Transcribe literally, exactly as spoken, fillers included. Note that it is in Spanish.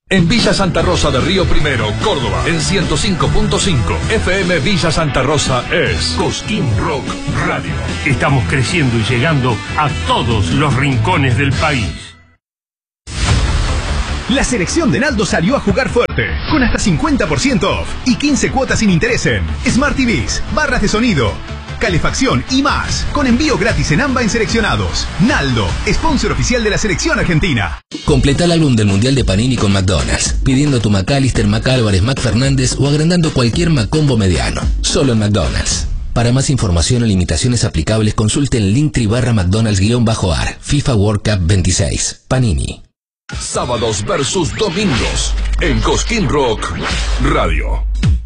En Villa Santa Rosa de Río Primero, Córdoba, en ciento cinco punto cinco. F M Villa Santa Rosa es Cosquín Rock Radio. Estamos creciendo y llegando a todos los rincones del país. La selección de Naldo salió a jugar fuerte, con hasta cincuenta por ciento off y quince cuotas sin interés en Smart T Vs, barras de sonido, calefacción y más, con envío gratis en AMBA en seleccionados. Naldo, sponsor oficial de la selección argentina. Completa el álbum del Mundial de Panini con McDonald's, pidiendo tu McAllister, McAlvarez, McFernández o agrandando cualquier Macombo mediano. Solo en McDonald's. Para más información o limitaciones aplicables, consulte el Linktree barra McDonald's-AR, FIFA World Cup veintiséis. Panini. Sábados versus domingos en Cosquín Rock Radio.